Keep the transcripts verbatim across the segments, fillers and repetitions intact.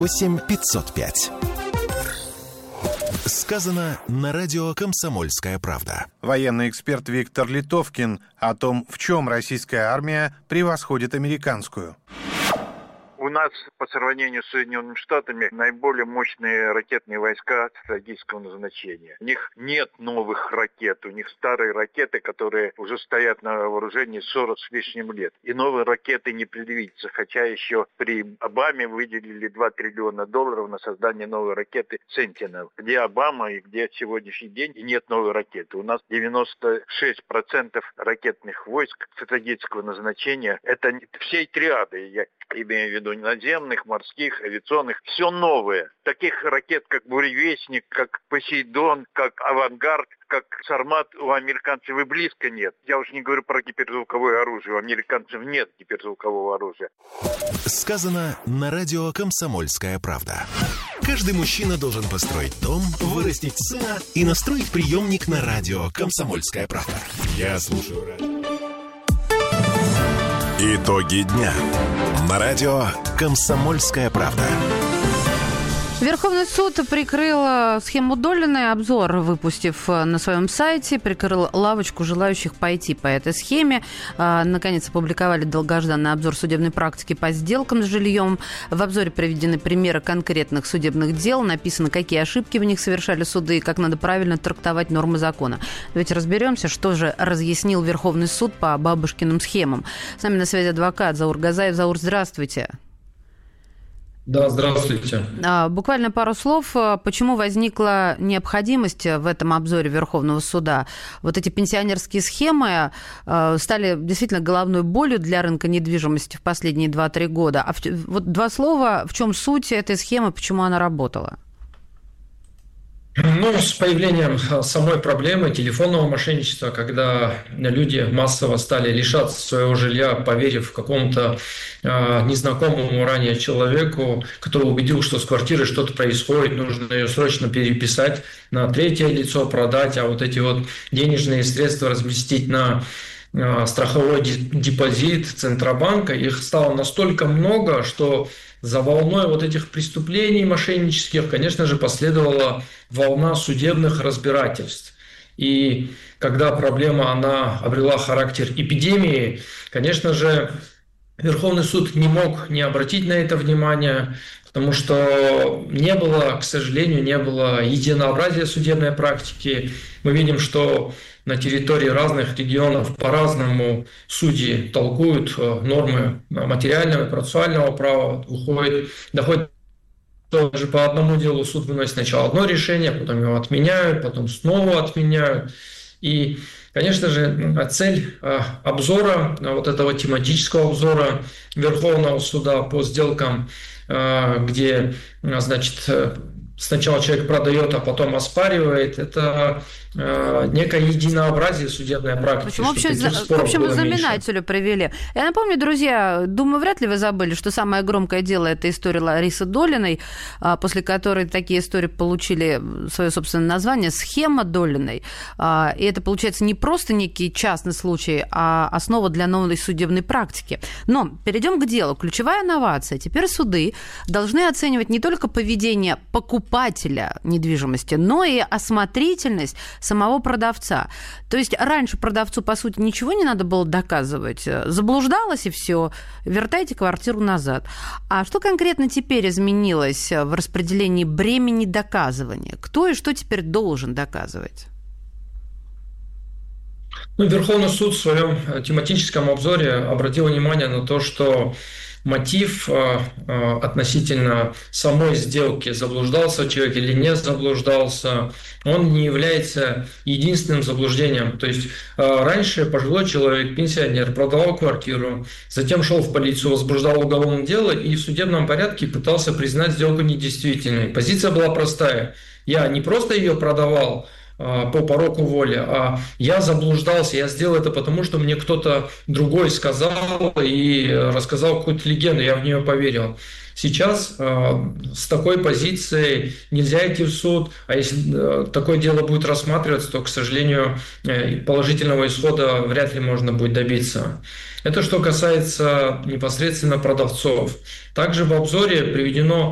восемь пятьсот пять. Сказано на радио «Комсомольская правда». Военный эксперт Виктор Литовкин о том, в чем российская армия превосходит американскую. У нас по сравнению с Соединенными Штатами наиболее мощные ракетные войска стратегического назначения. У них нет новых ракет, у них старые ракеты, которые уже стоят на вооружении сорок с лишним лет. И новые ракеты не предвидится, хотя еще при Обаме выделили два триллиона долларов на создание новой ракеты «Сентинел». Где Обама и где сегодняшний день и нет новой ракеты. У нас девяносто шесть процентов ракетных войск стратегического назначения. Это всей триады, я имею в виду наземных, морских, авиационных, все новое. Таких ракет, как «Буревестник», как «Посейдон», как «Авангард», как «Сармат» у американцев и близко нет. Я уж не говорю про гиперзвуковое оружие. У американцев нет гиперзвукового оружия. Сказано на радио «Комсомольская правда». Каждый мужчина должен построить дом, вырастить сына и настроить приемник на радио «Комсомольская правда». Я слушаю радио. Итоги дня на радио «Комсомольская правда». Верховный суд прикрыл схему Долиной, обзор выпустив на своем сайте, прикрыл лавочку желающих пойти по этой схеме. Наконец опубликовали долгожданный обзор судебной практики по сделкам с жильем. В обзоре приведены примеры конкретных судебных дел, написано, какие ошибки в них совершали суды и как надо правильно трактовать нормы закона. Давайте разберемся, что же разъяснил Верховный суд по бабушкиным схемам. С нами на связи адвокат Заур Газаев. Заур, здравствуйте. Да, здравствуйте. Буквально пару слов. Почему возникла необходимость в этом обзоре Верховного суда? Вот эти пенсионерские схемы стали действительно головной болью для рынка недвижимости в последние два-три года. А вот два слова, в чем суть этой схемы, почему она работала? Ну, с появлением самой проблемы телефонного мошенничества, когда люди массово стали лишаться своего жилья, поверив какому-то э, незнакомому ранее человеку, который убедил, что с квартирой что-то происходит, нужно ее срочно переписать на третье лицо, продать, а вот эти вот денежные средства разместить на э, страховой депозит Центробанка, их стало настолько много, что за волной вот этих преступлений мошеннических, конечно же, последовала волна судебных разбирательств. И когда проблема она обрела характер эпидемии, конечно же, Верховный суд не мог не обратить на это внимание, потому что не было, к сожалению, не было единообразия судебной практики. Мы видим, что на территории разных регионов по-разному судьи толкуют нормы материального и процессуального права, уходит, доходит даже по одному делу суд выносит сначала одно решение, потом его отменяют, потом снова отменяют. И, конечно же, цель обзора, вот этого тематического обзора Верховного суда по сделкам, где, значит, сначала человек продает, а потом оспаривает, это э, некое единообразие судебной практики. В общем, за, в общем знаменателю привели. Я напомню, друзья, думаю, вряд ли вы забыли, что самое громкое дело – это история Ларисы Долиной, после которой такие истории получили свое собственное название «Схема Долиной». И это, получается, не просто некий частный случай, а основа для новой судебной практики. Но перейдем к делу. Ключевая инновация. Теперь суды должны оценивать не только поведение покупателя, покупателя недвижимости, но и осмотрительность самого продавца. То есть раньше продавцу, по сути, ничего не надо было доказывать. Заблуждалось, и все, вертайте квартиру назад. А что конкретно теперь изменилось в распределении бремени доказывания? Кто и что теперь должен доказывать? Ну, Верховный суд в своем тематическом обзоре обратил внимание на то, что мотив э, э, относительно самой сделки, заблуждался человек или не заблуждался, он не является единственным заблуждением. То есть э, раньше пожилой человек, пенсионер, продавал квартиру, затем шел в полицию, возбуждал уголовное дело и в судебном порядке пытался признать сделку недействительной. Позиция была простая. Я не просто ее продавал по пороку воли, а я заблуждался, я сделал это потому, что мне кто-то другой сказал и рассказал какую-то легенду, я в нее поверил. Сейчас э, с такой позицией нельзя идти в суд, а если э, такое дело будет рассматриваться, то, к сожалению, э, положительного исхода вряд ли можно будет добиться. Это что касается непосредственно продавцов. Также в обзоре приведено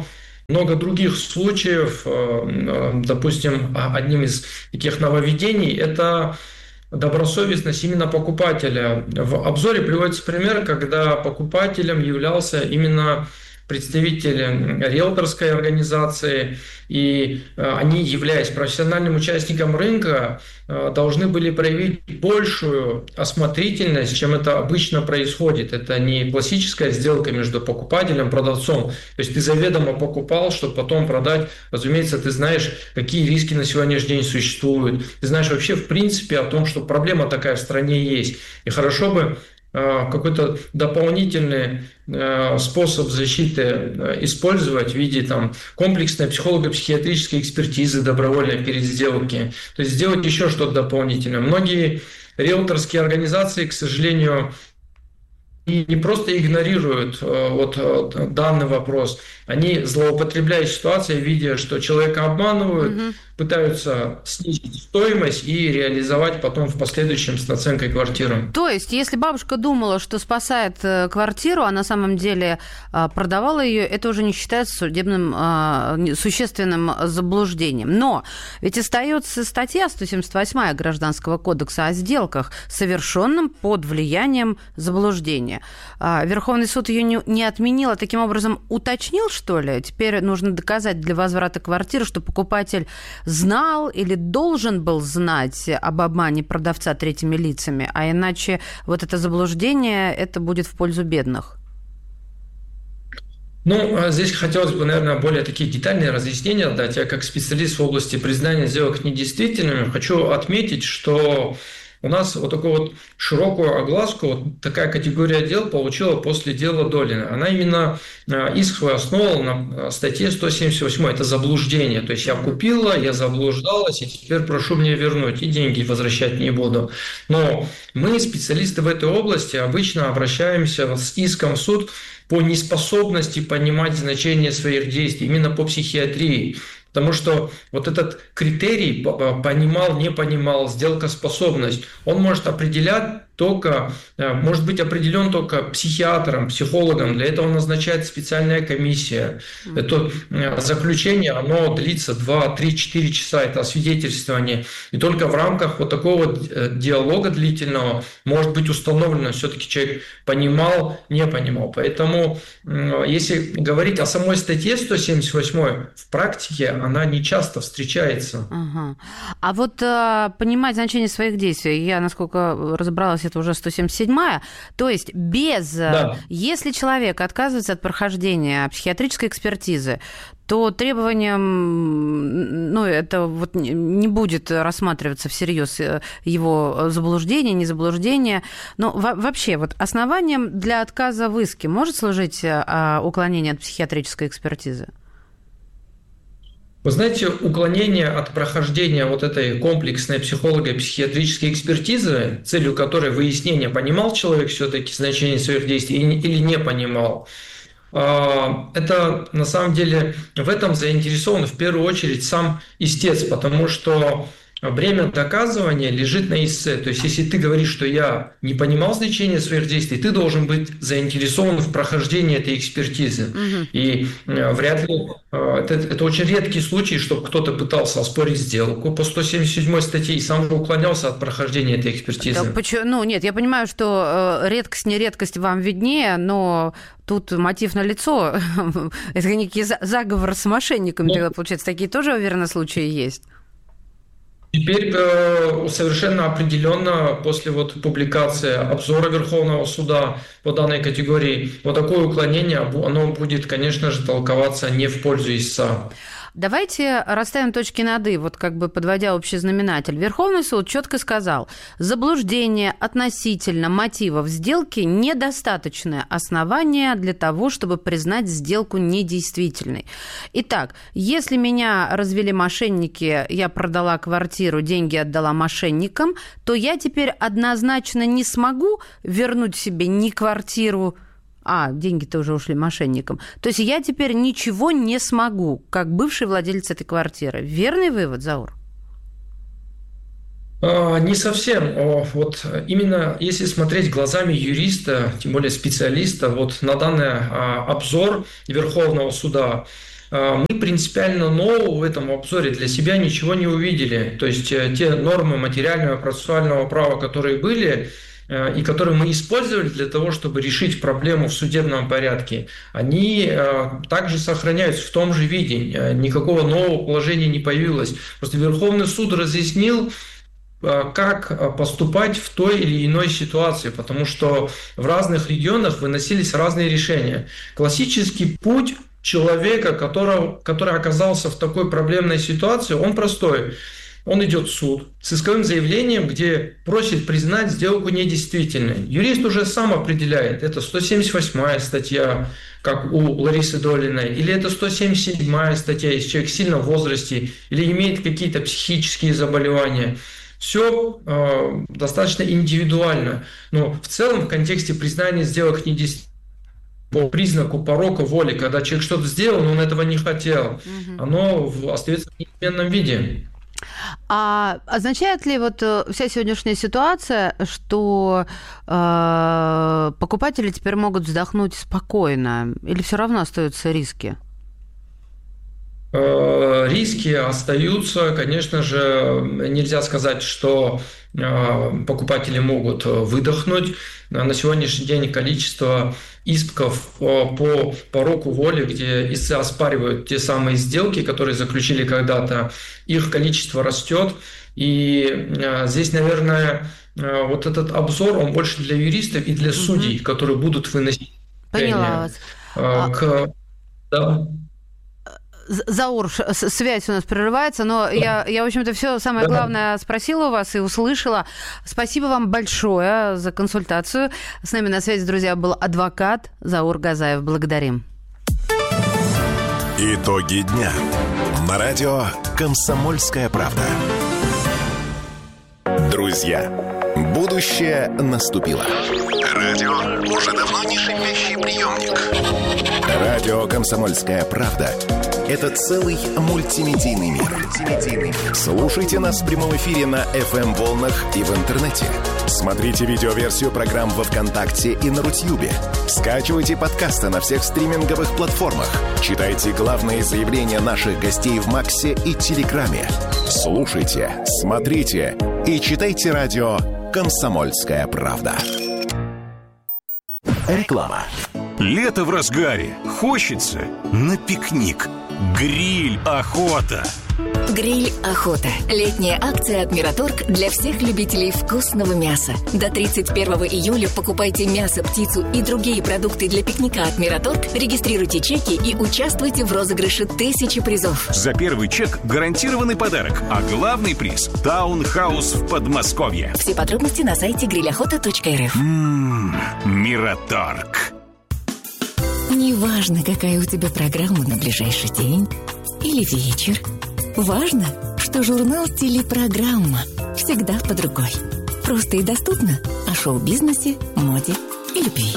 много других случаев. Допустим, одним из таких нововведений – это добросовестность именно покупателя. В обзоре приводится пример, когда покупателем являлся именно представители риэлторской организации, и они, являясь профессиональным участником рынка, должны были проявить большую осмотрительность, чем это обычно происходит. Это не классическая сделка между покупателем и продавцом. То есть ты заведомо покупал, чтобы потом продать. Разумеется, ты знаешь, какие риски на сегодняшний день существуют. Ты знаешь вообще в принципе о том, что проблема такая в стране есть. И хорошо бы какой-то дополнительный способ защиты использовать в виде там, комплексной психолого-психиатрической экспертизы добровольной перед сделки. То есть сделать еще что-то дополнительное. Многие риэлторские организации, к сожалению, не просто игнорируют вот данный вопрос, они злоупотребляют ситуацией, видя, что человека обманывают, угу. пытаются снизить стоимость и реализовать потом в последующем с наценкой квартиры. То есть, если бабушка думала, что спасает квартиру, а на самом деле продавала ее, это уже не считается судебным существенным заблуждением. Но ведь остается статья сто семьдесят восемь Гражданского кодекса о сделках, совершенным под влиянием заблуждения. Верховный суд ее не отменил, а таким образом уточнил, что ли? Теперь нужно доказать для возврата квартиры, что покупатель знал или должен был знать об обмане продавца третьими лицами, а иначе вот это заблуждение, это будет в пользу бедных. Ну, здесь хотелось бы, наверное, более такие детальные разъяснения дать. Я как специалист в области признания сделок недействительными хочу отметить, что у нас вот такую вот широкую огласку вот такая категория дел получила после дела Долина. Она именно иск свой основывала на статье сто семьдесят восемь. Это заблуждение. То есть я купила, я заблуждалась, и теперь прошу мне вернуть, и деньги возвращать не буду. Но мы, специалисты в этой области, обычно обращаемся с иском в суд по неспособности понимать значение своих действий, именно по психиатрии. Потому что вот этот критерий понимал, не понимал, сделкоспособность, он может определять только, может быть определен только психиатром, психологом. Для этого назначает специальная комиссия. Это заключение, оно длится два, три, четыре часа, это освидетельствование. И только в рамках вот такого диалога длительного может быть установлено, все-таки человек понимал, не понимал. Поэтому, если говорить о самой статье сто семьдесят восемь, в практике она не часто встречается. Ага. А вот а, понимать значение своих действий, я, насколько разобралась, это уже сто семьдесят седьмая, то есть без... Да. Если человек отказывается от прохождения психиатрической экспертизы, то требованием, ну, это вот не будет рассматриваться всерьез его заблуждение, незаблуждение. Но вообще, вот основанием для отказа в иске может служить уклонение от психиатрической экспертизы? Вы знаете, уклонение от прохождения вот этой комплексной психолого-психиатрической экспертизы, целью которой выяснение, понимал человек все-таки значение своих действий или не понимал, это на самом деле в этом заинтересован в первую очередь сам истец, потому что бремя доказывания лежит на истце. То есть, если ты говоришь, что я не понимал значения своих действий, ты должен быть заинтересован в прохождении этой экспертизы. Угу. И вряд ли это, это очень редкий случай, чтобы кто-то пытался оспорить сделку по сто семьдесят седьмой статье и сам же уклонялся от прохождения этой экспертизы. Да, почему? Ну, нет, я понимаю, что редкость, не редкость вам виднее, но тут мотив налицо. Это некий заговор с мошенниками, тогда, получается, такие тоже, уверенно, случаи есть. Теперь э, совершенно определенно после вот публикации обзора Верховного суда по данной категории вот такое уклонение, оно будет, конечно же, толковаться не в пользу истца. Давайте расставим точки над «и», вот как бы подводя общий знаменатель. Верховный суд четко сказал, заблуждение относительно мотивов сделки – недостаточное основание для того, чтобы признать сделку недействительной. Итак, если меня развели мошенники, я продала квартиру, деньги отдала мошенникам, то я теперь однозначно не смогу вернуть себе ни квартиру, А, деньги-то уже ушли мошенникам. То есть я теперь ничего не смогу, как бывший владелец этой квартиры. Верный вывод, Заур? Не совсем. Вот именно если смотреть глазами юриста, тем более специалиста, вот на данный обзор Верховного суда, мы принципиально нового в этом обзоре для себя ничего не увидели. То есть те нормы материального процессуального права, которые были, и которые мы использовали для того, чтобы решить проблему в судебном порядке, они также сохраняются в том же виде. Никакого нового положения не появилось. Просто Верховный суд разъяснил, как поступать в той или иной ситуации, потому что в разных регионах выносились разные решения. Классический путь человека, которого, который оказался в такой проблемной ситуации, он простой. Он идет в суд с исковым заявлением, где просит признать сделку недействительной. Юрист уже сам определяет, это сто семьдесят восьмая статья, как у Ларисы Долиной, или это сто семьдесят седьмая статья, если человек сильно в возрасте, или имеет какие-то психические заболевания. Все э, достаточно индивидуально. Но в целом в контексте признания сделок недействительной, по признаку порока воли, когда человек что-то сделал, но он этого не хотел, угу. оно остается в неизменном виде. А означает ли вот вся сегодняшняя ситуация, что э, покупатели теперь могут вздохнуть спокойно, или все равно остаются риски? Риски остаются, конечно же, нельзя сказать, что покупатели могут выдохнуть. На сегодняшний день количество исков по пороку воли, где истцы оспаривают те самые сделки, которые заключили когда-то, их количество растет. И здесь, наверное, вот этот обзор, он больше для юристов и для судей, mm-hmm. которые будут выносить решения. Поняла вас. К... Да. Заур, связь у нас прерывается, но я, я в общем-то, все самое главное спросила у вас и услышала. Спасибо вам большое за консультацию. С нами на связи, друзья, был адвокат Заур Газаев. Благодарим. Итоги дня. На радио «Комсомольская правда». Друзья, будущее наступило. Радио уже давно не шипящий приемник. Радио «Комсомольская правда» — это целый мультимедийный мир. Слушайте нас в прямом эфире на эф эм-волнах и в интернете. Смотрите видеоверсию программ во ВКонтакте и на Рутьюбе. Скачивайте подкасты на всех стриминговых платформах. Читайте главные заявления наших гостей в Максе и Телеграме. Слушайте, смотрите и читайте радио «Комсомольская правда». Реклама. Лето в разгаре. Хочется на пикник. Гриль охота. Гриль охота. Летняя акция от Мираторг для всех любителей вкусного мяса. До тридцать первого июля покупайте мясо, птицу и другие продукты для пикника от Мираторг, регистрируйте чеки и участвуйте в розыгрыше тысячи призов. За первый чек гарантированный подарок, а главный приз – таунхаус в Подмосковье. Все подробности на сайте гриль охота точка эр эф. Ммм, Мираторг. Неважно, какая у тебя программа на ближайший день или вечер. Важно, что журнал «Телепрограмма» всегда под рукой. Просто и доступно о шоу-бизнесе, моде и любви.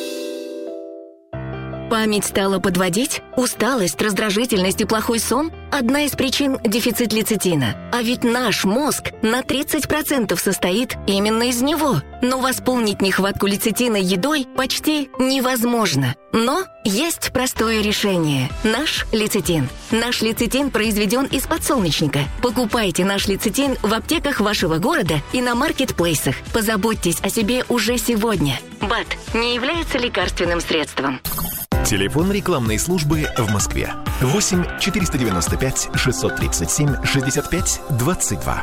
Память стала подводить? Усталость, раздражительность и плохой сон – одна из причин – дефицит лецитина. А ведь наш мозг на тридцать процентов состоит именно из него. Но восполнить нехватку лецитина едой почти невозможно. Но есть простое решение – наш лецитин. Наш лецитин произведен из подсолнечника. Покупайте наш лецитин в аптеках вашего города и на маркетплейсах. Позаботьтесь о себе уже сегодня. БАД не является лекарственным средством. Телефон рекламной службы в Москве. восемь четыреста девяносто пять шестьсот тридцать семь шестьдесят пять двадцать два.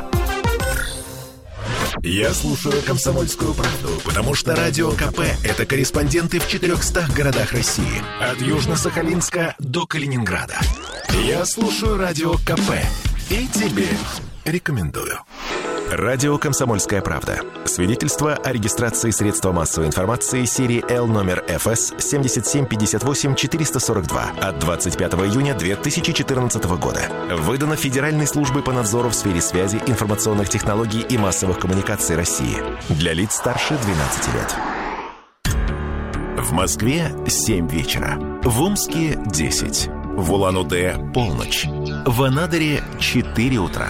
Я слушаю «Комсомольскую правду», потому что Радио КП – это корреспонденты в четырехстах городах России. От Южно-Сахалинска до Калининграда. Я слушаю Радио КП и тебе рекомендую. Радио «Комсомольская правда». Свидетельство о регистрации средства массовой информации серии Л номер эф эс семь семь пять восемь четыре сорок два от двадцать пятого июня две тысячи четырнадцатого года. Выдано Федеральной службой по надзору в сфере связи, информационных технологий и массовых коммуникаций России. Для лиц старше двенадцати лет. В Москве семь вечера. В Омске десять. В Улан-Удэ полночь. В Анадыре четыре утра.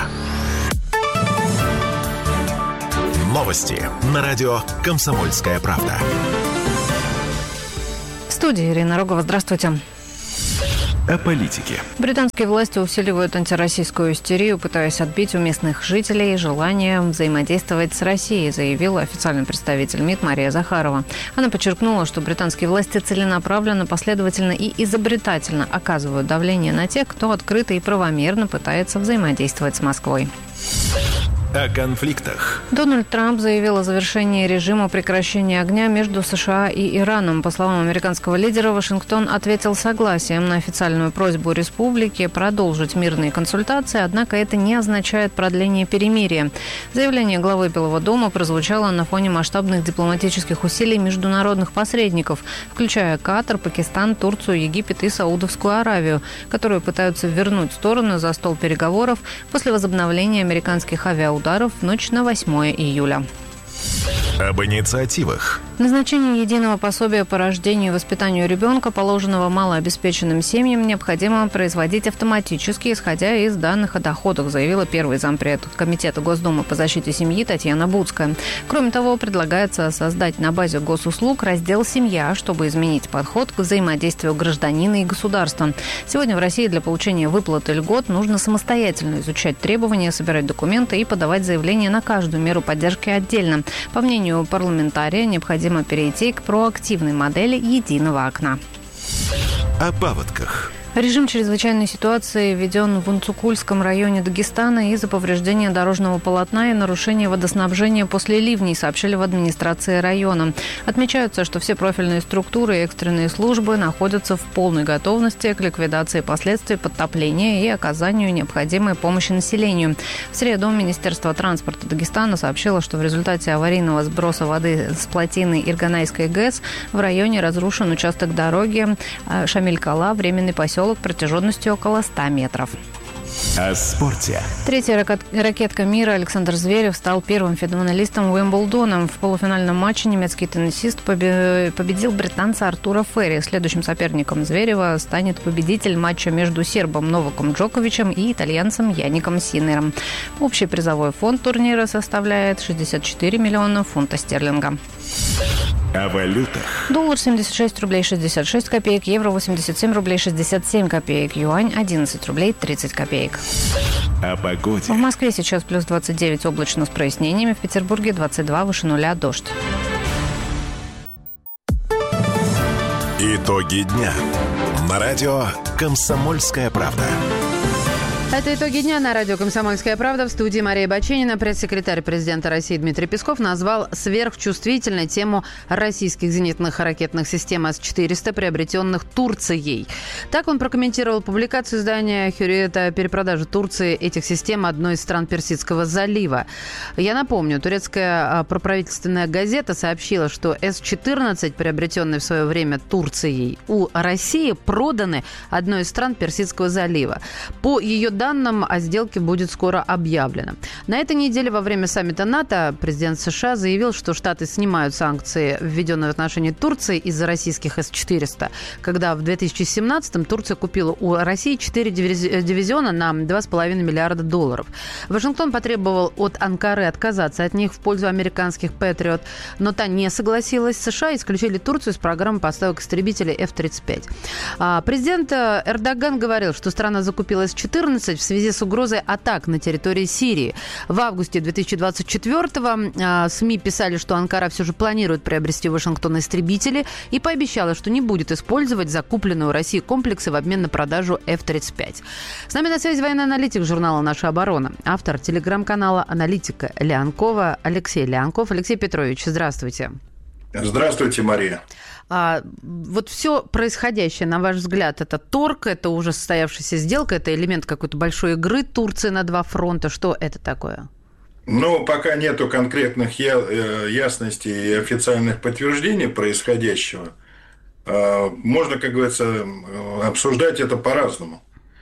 Новости на радио «Комсомольская правда». В студии Ирина Рогова. Здравствуйте. о политике. Британские власти усиливают антироссийскую истерию, пытаясь отбить у местных жителей желание взаимодействовать с Россией, заявила официальный представитель МИД Мария Захарова. Она подчеркнула, что британские власти целенаправленно, последовательно и изобретательно оказывают давление на тех, кто открыто и правомерно пытается взаимодействовать с Москвой. О конфликтах. Дональд Трамп заявил о завершении режима прекращения огня между США и Ираном. По словам американского лидера, Вашингтон ответил согласием на официальную просьбу республики продолжить мирные консультации, однако это не означает продление перемирия. Заявление главы Белого дома прозвучало на фоне масштабных дипломатических усилий международных посредников, включая Катар, Пакистан, Турцию, Египет и Саудовскую Аравию, которые пытаются вернуть стороны за стол переговоров после возобновления американских авиаударов в ночь на восьмое июля. Об инициативах. Назначение единого пособия по рождению и воспитанию ребенка, положенного малообеспеченным семьям, необходимо производить автоматически, исходя из данных о доходах, заявила первый зампред Комитета Госдумы по защите семьи Татьяна Буцкая. Кроме того, предлагается создать на базе госуслуг раздел «Семья», чтобы изменить подход к взаимодействию гражданина и государства. Сегодня в России для получения выплаты льгот нужно самостоятельно изучать требования, собирать документы и подавать заявления на каждую меру поддержки отдельно. По мнению парламентария, необходимо перейти к проактивной модели единого окна. О паводках. Режим чрезвычайной ситуации введен в Унцукульском районе Дагестана из-за повреждения дорожного полотна и нарушения водоснабжения после ливней, сообщили в администрации района. Отмечается, что все профильные структуры и экстренные службы находятся в полной готовности к ликвидации последствий подтопления и оказанию необходимой помощи населению. В среду Министерство транспорта Дагестана сообщило, что в результате аварийного сброса воды с плотины Ирганайской ГЭС в районе разрушен участок дороги Шамиль-Кала, временный поселок протяженностью около ста метров. О спорте. Третья ракетка мира Александр Зверев стал первым финалистом Уимблдона. В полуфинальном матче немецкий теннисист победил британца Артура Ферри. Следующим соперником Зверева станет победитель матча между сербом Новаком Джоковичем и итальянцем Яником Синнером. Общий призовой фонд турнира составляет шестьдесят четыре миллиона фунтов стерлинга. О валютах. Доллар семьдесят шесть рублей шестьдесят шесть копеек, евро восемьдесят семь рублей шестьдесят семь копеек, юань одиннадцать рублей тридцать копеек. О погоде. В Москве сейчас плюс двадцать девять, облачно с прояснениями, в Петербурге двадцать два, выше нуля, дождь. Итоги дня. На радио «Комсомольская правда». Это итоги дня на радио «Комсомольская правда». В студии Мария Баченина. Пресс-секретарь президента России Дмитрий Песков назвал сверхчувствительной тему российских зенитных ракетных систем эс четыреста, приобретенных Турцией. Так он прокомментировал публикацию издания «Хюрриет» о перепродаже Турции этих систем одной из стран Персидского залива. Я напомню, турецкая проправительственная газета сообщила, что эс четырнадцать, приобретенные в свое время Турцией у России, проданы одной из стран Персидского залива. По ее данным, данным о сделке будет скоро объявлено. На этой неделе во время саммита НАТО президент США заявил, что Штаты снимают санкции, введенные в отношении Турции из-за российских эс четыреста, когда в две тысячи семнадцатом Турция купила у России четыре дивизиона на два с половиной миллиарда долларов. Вашингтон потребовал от Анкары отказаться от них в пользу американских Патриот, но та не согласилась. США исключили Турцию из программы поставок истребителей эф тридцать пять. Президент Эрдоган говорил, что страна закупила эс четырнадцать в связи с угрозой атак на территории Сирии. В августе две тысячи двадцать четвёртого э, СМИ писали, что Анкара все же планирует приобрести у Вашингтона истребители и пообещала, что не будет использовать закупленные у России комплексы в обмен на продажу эф тридцать пять. С нами на связи военный аналитик журнала «Наша оборона», автор телеграм-канала «Аналитика» Леонкова Алексей Леонков. Алексей Петрович, здравствуйте. Здравствуйте, Мария. А, вот все происходящее, на ваш взгляд, это торг, это уже состоявшаяся сделка, это элемент какой-то большой игры Турции на два фронта. Что это такое? Ну, пока нету конкретных я- ясностей и официальных подтверждений происходящего. Можно, как говорится, обсуждать это по-разному.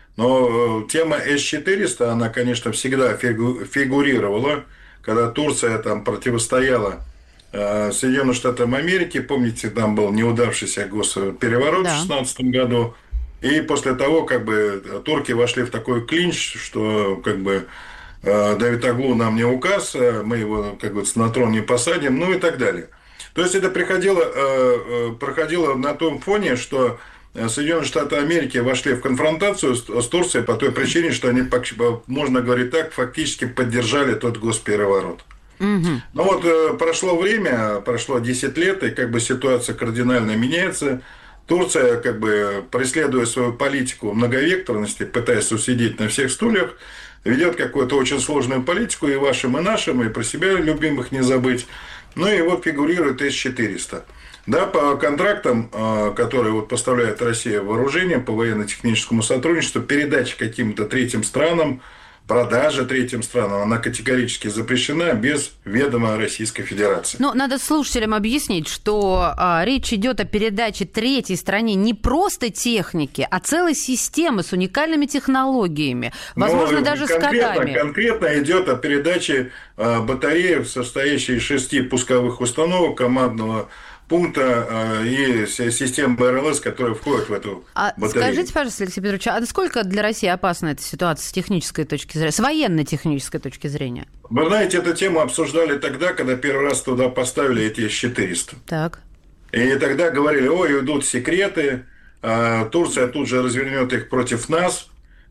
Но тема эс четыреста, она, конечно, всегда фигурировала, когда Турция там противостояла Соединенным Штатам Америки. Помните, там был неудавшийся госпереворот да. в две тысячи шестнадцатом году. И после того, как бы, турки вошли в такой клинч, что, как бы, Давутоглу нам не указ, мы его, как бы, на трон не посадим, ну и так далее. То есть, это приходило, проходило на том фоне, что Соединенные Штаты Америки вошли в конфронтацию с, с Турцией по той причине, что они, можно говорить так, фактически поддержали тот госпереворот. Угу. Ну вот прошло время, прошло десять лет, и как бы ситуация кардинально меняется. Турция, как бы преследуя свою политику многовекторности, пытаясь усидеть на всех стульях, ведет какую-то очень сложную политику и вашим, и нашим, и про себя любимых не забыть. Ну и вот фигурирует эс четыреста. Да, по контрактам, которые вот поставляет Россия вооружением по военно-техническому сотрудничеству, передача каким-то третьим странам, продажа третьим странам, она категорически запрещена без ведома Российской Федерации. Ну, надо слушателям объяснить, что а, речь идет о передаче третьей стране не просто техники, а целой системы с уникальными технологиями, возможно, ну, даже конкретно, с кодами. Конкретно идет о передаче а, батареи, состоящей из шести пусковых установок командного пункта и системы эр эл эс, которые входят в эту а батарею. Скажите, пожалуйста, Алексей Петрович, а насколько для России опасна эта ситуация с технической точки зрения, с военно-технической точки зрения? Вы знаете, эту тему обсуждали тогда, когда первый раз туда поставили эти эс четыреста. Так. И тогда говорили, ой, идут секреты, Турция тут же развернет их против нас,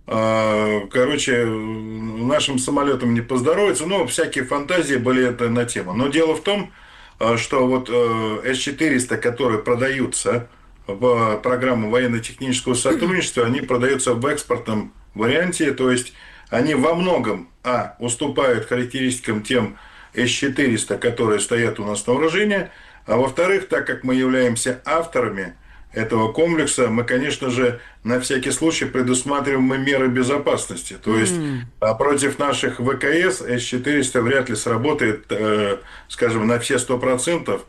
короче, нашим самолетам не поздоровится, ну, всякие фантазии были это на тему. Но дело в том, что вот эс четыреста, которые продаются в программу военно-технического сотрудничества, они продаются в экспортном варианте, то есть они во многом, а, уступают характеристикам тем эс четыреста, которые стоят у нас на вооружении, а во-вторых, так как мы являемся авторами этого комплекса, мы, конечно же, на всякий случай предусматриваем и меры безопасности. То есть mm. против наших вэ ка эс эс четыреста вряд ли сработает, э, скажем, на все сто процентов.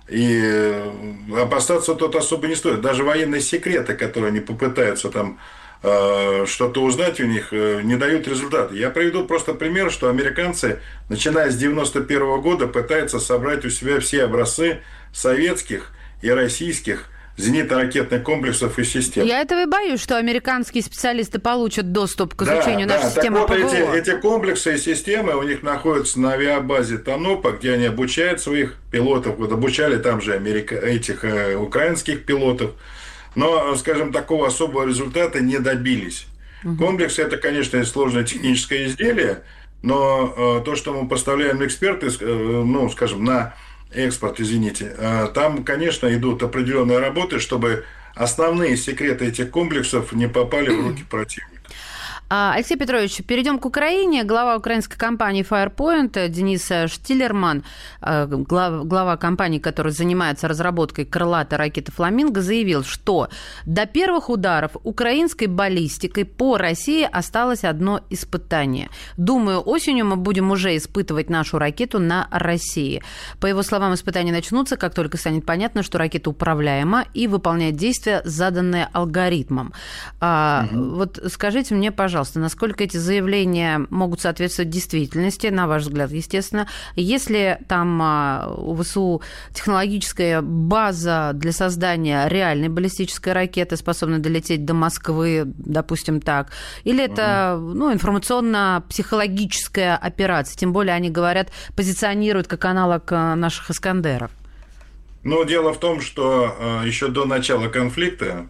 И опасаться тут особо не стоит. Даже военные секреты, которые они попытаются там э, что-то узнать у них, э, не дают результата. Я приведу просто пример, что американцы, начиная с девяносто первого года, пытаются собрать у себя все образцы советских и российских зенитно-ракетных комплексов и систем. Я этого и боюсь, что американские специалисты получат доступ к изучению да, нашей да. системы так вот, ПВО. Эти, эти комплексы и системы у них находятся на авиабазе Танопа, где они обучают своих пилотов. Вот обучали там же америка... этих э, украинских пилотов. Но, скажем, такого особого результата не добились. Угу. Комплекс – это, конечно, сложное техническое изделие, но э, то, что мы поставляем эксперты, э, ну, скажем, на экспорт, извините, там, конечно, идут определенные работы, чтобы основные секреты этих комплексов не попали в руки противника. Алексей Петрович, перейдем к Украине. Глава украинской компании Firepoint Денис Штиллерман, глава, глава компании, которая занимается разработкой крылатой ракеты «Фламинго», заявил, что до первых ударов украинской баллистикой по России осталось одно испытание. Думаю, осенью мы будем уже испытывать нашу ракету на России. По его словам, испытания начнутся, как только станет понятно, что ракета управляема и выполняет действия, заданные алгоритмом. Угу. Вот скажите мне, пожалуйста, насколько эти заявления могут соответствовать действительности, на ваш взгляд, естественно. Если там у ВСУ технологическая база для создания реальной баллистической ракеты, способной долететь до Москвы, допустим так, или это ну, информационно-психологическая операция, тем более они говорят, позиционируют как аналог наших «Искандеров». Ну, дело в том, что еще до начала конфликта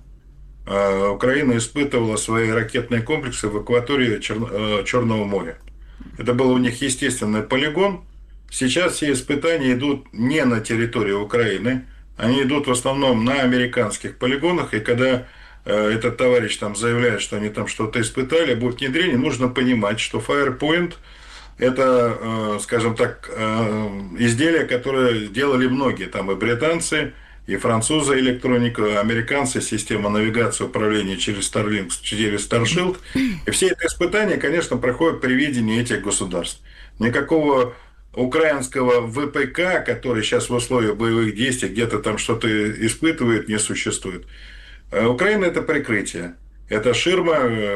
Украина испытывала свои ракетные комплексы в акватории Чер... Черного моря. Это был у них естественный полигон. Сейчас все испытания идут не на территории Украины, они идут в основном на американских полигонах. И когда э, этот товарищ там заявляет, что они там что-то испытали, будет внедрение, нужно понимать, что Firepoint – это, э, скажем так, э, изделие, которое делали многие, там и британцы, и французы электроника, американцы система навигации управления через Starlink, через Starshield. И все это испытания, конечно, проходят при видении этих государств. Никакого украинского вэ пэ ка, который сейчас в условиях боевых действий где-то там что-то испытывает, не существует. Украина – это прикрытие. Это ширма,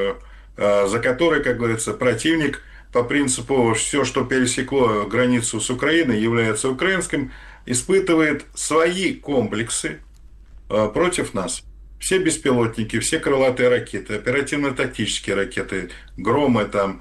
за которой, как говорится, противник по принципу «все, что пересекло границу с Украиной, является украинским», испытывает свои комплексы против нас. Все беспилотники, все крылатые ракеты, оперативно-тактические ракеты, Громы, там,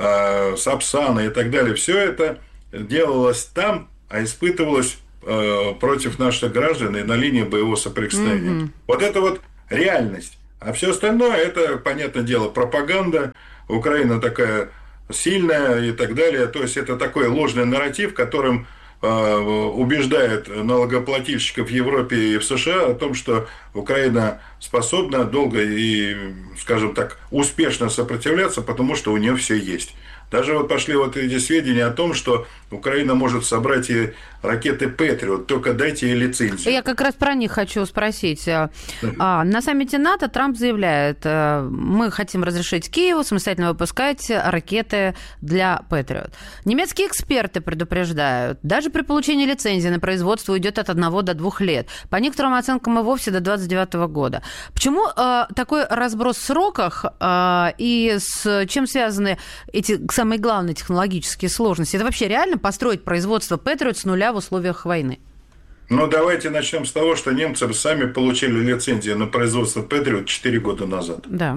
Сапсаны и так далее. Все это делалось там, а испытывалось против наших граждан и на линии боевого соприкосновения. Mm-hmm. Вот это вот реальность. А все остальное – это, понятное дело, пропаганда. Украина такая сильная и так далее. То есть, это такой ложный нарратив, которым убеждает налогоплательщиков в Европе и в США о том, что Украина способна долго и, скажем так, успешно сопротивляться, потому что у нее все есть. Даже вот пошли вот эти сведения о том, что Украина может собрать и ракеты «Патриот», только дайте ей лицензию. Я как раз про них хочу спросить. А, на саммите НАТО Трамп заявляет, мы хотим разрешить Киеву самостоятельно выпускать ракеты для «Патриот». Немецкие эксперты предупреждают, даже при получении лицензии на производство уйдет от одного до двух лет. По некоторым оценкам и вовсе до двадцать девятого года. Почему а, такой разброс в сроках а, и с чем связаны эти самые главные технологические сложности? Это вообще реально построить производство «Патриот» с нуля в условиях войны? Ну, давайте начнем с того, что немцы сами получили лицензию на производство «Патриот» четыре года назад. Да.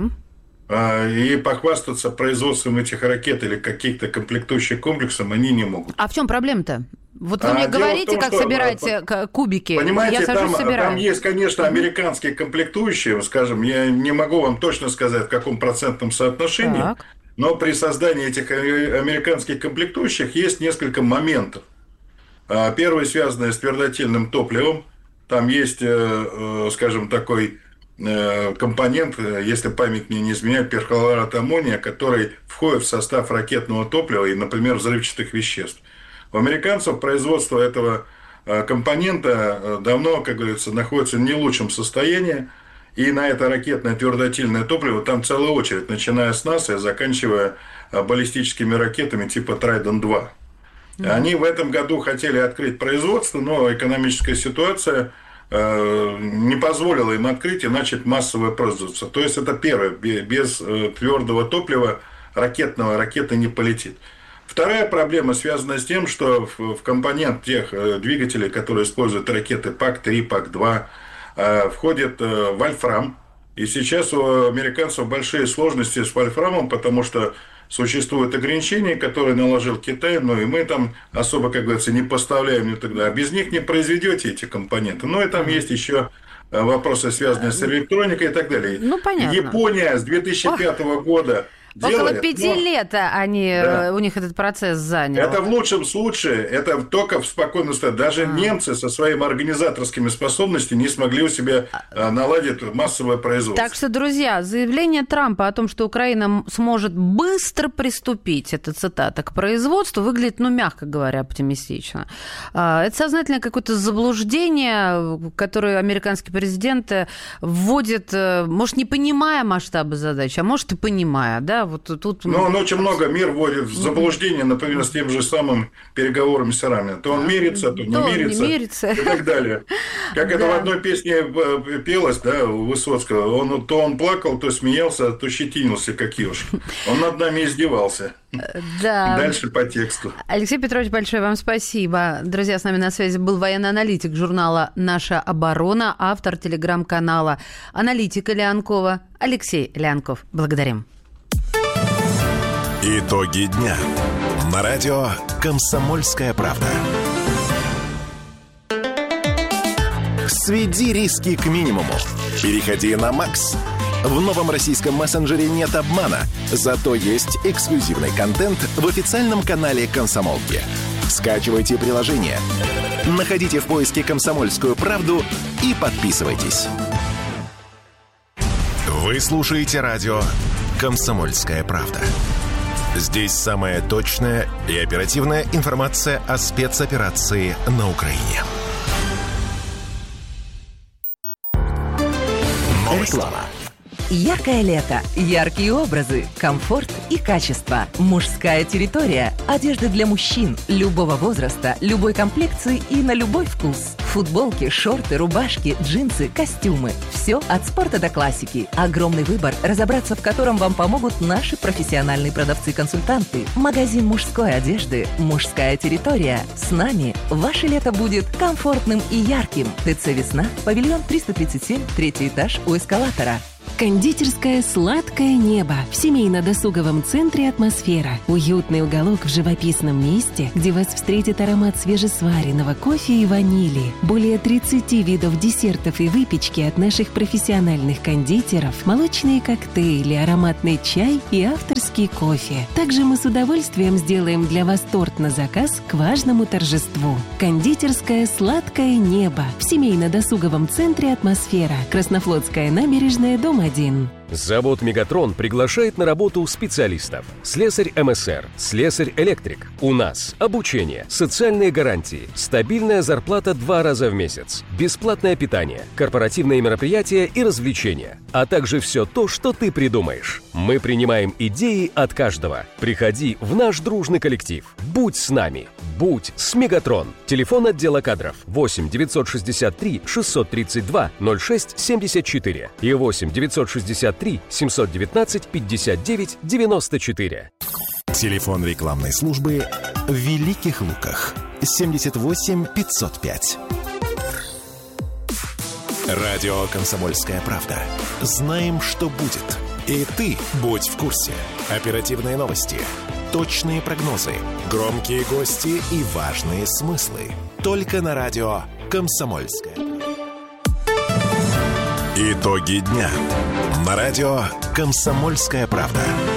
И похвастаться производством этих ракет или каких-то комплектующих комплексов они не могут. А в чем проблема-то? Вот вы а мне говорите, том, как что, собирать кубики. Понимаете, я там, собираю. Там есть, конечно, американские комплектующие, скажем, я не могу вам точно сказать, в каком процентном соотношении, так. Но при создании этих американских комплектующих есть несколько моментов. Первый, связанный с твердотельным топливом. Там есть, скажем, такой компонент, если память мне не изменяет, перхлорат аммония, который входит в состав ракетного топлива и, например, взрывчатых веществ. У американцев производство этого компонента давно, как говорится, находится в не лучшем состоянии. И на это ракетное твердотельное топливо там целая очередь, начиная с НАСА и заканчивая баллистическими ракетами типа Трайден два. Mm-hmm. Они в этом году хотели открыть производство, но экономическая ситуация э, не позволила им открыть и начать массовое производство. То есть, это первое. Без твердого топлива ракетного ракета не полетит. Вторая проблема связана с тем, что в, в компонент тех двигателей, которые используют ракеты ПАК три, ПАК два, входит вольфрам. И сейчас у американцев большие сложности с вольфрамом, потому что существуют ограничения, которые наложил Китай, но и мы там особо, как говорится, не поставляем и так далее. А без них не произведете эти компоненты. Ну и там есть еще вопросы, связанные с электроникой и так далее. Ну, понятно. Япония с две тысячи пятого года делает, около пяти но... лет они, да. у них этот процесс занял. Это в лучшем случае, это только в спокойном состоянии. Даже а. немцы со своими организаторскими способностями не смогли у себя наладить массовое производство. Так что, друзья, заявление Трампа о том, что Украина сможет быстро приступить, это цитата, к производству, выглядит, ну, мягко говоря, оптимистично. Это сознательное какое-то заблуждение, которое американский президент вводит, может, не понимая масштабы задачи, а может, и понимая, да, вот тут... Но он очень много мир вводит в заблуждение, например, с тем же самым переговорами с Ираном. То он мирится, то не, то мирится, не мирится, и так далее. Как да. это в одной песне пелось, да, у Высоцкого. Он, то он плакал, то смеялся, то щетинился, как ежик. Он над нами издевался. Да. Дальше по тексту. Алексей Петрович, большое вам спасибо. Друзья, с нами на связи был военный аналитик журнала «Наша оборона», автор телеграм-канала «Аналитика Леонкова» Алексей Леонков. Благодарим. Итоги дня. На радио «Комсомольская правда». Сведи риски к минимуму. Переходи на Макс. В новом российском мессенджере нет обмана, зато есть эксклюзивный контент в официальном канале «Комсомолки». Скачивайте приложение, находите в поиске «Комсомольскую правду» и подписывайтесь. Вы слушаете радио «Комсомольская правда». Здесь самая точная и оперативная информация о спецоперации на Украине. Реклама. Яркое лето, яркие образы, комфорт и качество. Мужская территория. Одежда для мужчин любого возраста, любой комплекции и на любой вкус. Футболки, шорты, рубашки, джинсы, костюмы. Все от спорта до классики. Огромный выбор, разобраться в котором вам помогут наши профессиональные продавцы-консультанты. Магазин мужской одежды «Мужская территория». С нами ваше лето будет комфортным и ярким. ТЦ «Весна», павильон триста тридцать семь, третий этаж у эскалатора. Кондитерская «Сладкое небо» в семейно-досуговом центре «Атмосфера». Уютный уголок в живописном месте, где вас встретит аромат свежесваренного кофе и ванили. Более тридцать видов десертов и выпечки от наших профессиональных кондитеров, молочные коктейли, ароматный чай и авторский кофе. Также мы с удовольствием сделаем для вас торт на заказ к важному торжеству. Кондитерская «Сладкое небо» в семейно-досуговом центре «Атмосфера». Краснофлотская набережная, дом один. Завод «Мегатрон» приглашает на работу специалистов. Слесарь эм эс эр, слесарь-электрик. У нас обучение, социальные гарантии, стабильная зарплата два раза в месяц, бесплатное питание, корпоративные мероприятия и развлечения, а также все то, что ты придумаешь. Мы принимаем идеи от каждого. Приходи в наш дружный коллектив. Будь с нами. Будь с «Мегатрон». Телефон отдела кадров восемь девятьсот шестьдесят три шестьсот тридцать два ноль шесть семьдесят четыре и восемь девятьсот шестьдесят три семьсот девятнадцать пятьдесят девять девяносто четыре. Телефон рекламной службы в Великих Луках семьдесят восемь пятьсот пять. Радио «Комсомольская правда». Знаем, что будет. И ты будь в курсе. Оперативные новости, точные прогнозы, громкие гости и важные смыслы. Только на радио «Комсомольская». Итоги дня. На радио «Комсомольская правда».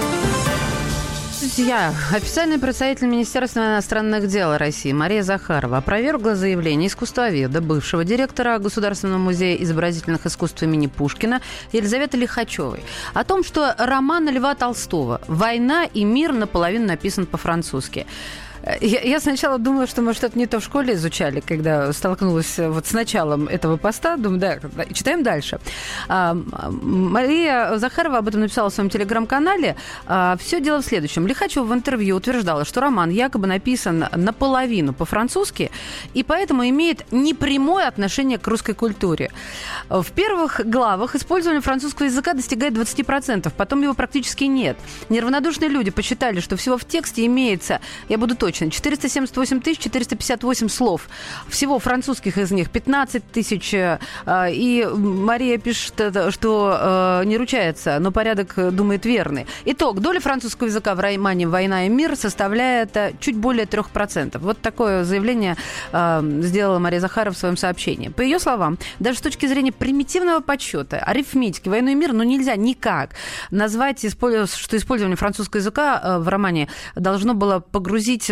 Друзья, официальный представитель Министерства иностранных дел России Мария Захарова опровергла заявление искусствоведа, бывшего директора Государственного музея изобразительных искусств имени Пушкина Елизаветы Лихачевой о том, что роман Льва Толстого «Война и мир» наполовину написан по-французски. Я, я сначала думала, что мы что-то не то в школе изучали, когда столкнулась вот с началом этого поста. Думаю, да, читаем дальше. А, Мария Захарова об этом написала в своем телеграм-канале. А, все дело в следующем. Лихачева в интервью утверждала, что роман якобы написан наполовину по-французски и поэтому имеет непрямое отношение к русской культуре. В первых главах использование французского языка достигает двадцать процентов, потом его практически нет. Неравнодушные люди посчитали, что всего в тексте имеется, я буду точно, четыреста семьдесят восемь тысяч четыреста пятьдесят восемь слов. Всего французских из них пятнадцать тысяч. И Мария пишет, что не ручается, но порядок, думает, верный. Итог. Доля французского языка в романе «Война и мир» составляет чуть более трех процентов. Вот такое заявление сделала Мария Захарова в своем сообщении. По ее словам, даже с точки зрения примитивного подсчета, арифметики, «Войну и мир» ну, нельзя никак назвать, что использование французского языка в романе должно было погрузить...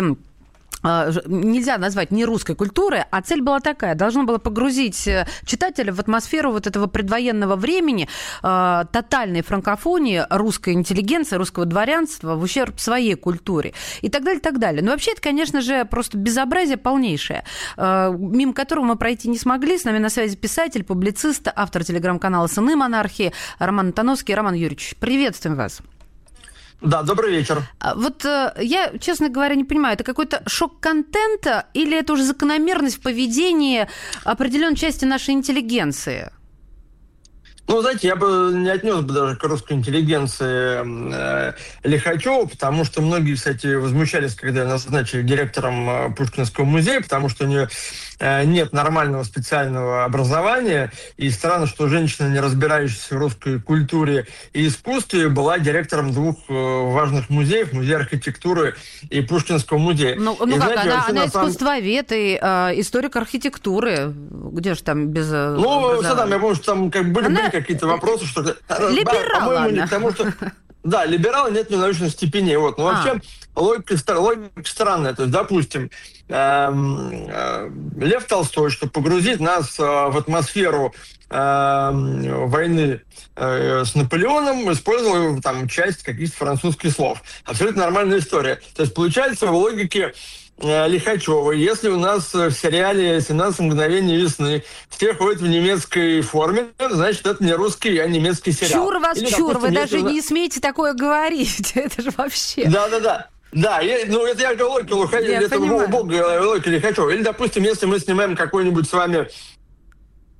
Нельзя назвать не русской культурой, а цель была такая. Должно было погрузить читателя в атмосферу вот этого предвоенного времени, э, тотальной франкофонии русской интеллигенции, русского дворянства в ущерб своей культуре. И так далее, и так далее. Но вообще это, конечно же, просто безобразие полнейшее, э, мимо которого мы пройти не смогли. С нами на связи писатель, публицист, автор телеграм-канала «Сыны монархии» Роман Антоновский. Роман Юрьевич, приветствуем вас. Да, добрый вечер. Вот я, честно говоря, не понимаю, это какой-то шок контента или это уже закономерность в поведении определенной части нашей интеллигенции? Ну, знаете, я бы не отнес бы даже к русской интеллигенции э, Лихачеву, потому что многие, кстати, возмущались, когда назначили директором э, Пушкинского музея, потому что у нее э, нет нормального специального образования, и странно, что женщина, не разбирающаяся в русской культуре и искусстве, была директором двух э, важных музеев, музея архитектуры и Пушкинского музея. Ну, ну и, как, знаете, она, она самом... искусствовед и э, историк архитектуры, где же там без... Ну, что там, я помню, что там как были... Она... какие-то вопросы, что... Либерал, по-моему, не ладно. потому что... Да, либералы нет ни научной степени. Вот. Но а. вообще логика, логика странная. То есть, допустим, эм, э, Лев Толстой, чтобы погрузить нас э, в атмосферу э, войны э, с Наполеоном, использовал там часть каких-то французских слов. Абсолютно нормальная история. То есть, получается, в логике Лихачева, если у нас в сериале «семнадцать мгновений весны» все ходят в немецкой форме, значит, это не русский, а немецкий сериал. Чур вас, Или, чур, допустим, вы даже если... не смеете такое говорить. Это же вообще... Да-да-да. Да, я, ну это я говорю логику, это бога логика Лихачева. Или, допустим, если мы снимаем какой-нибудь с вами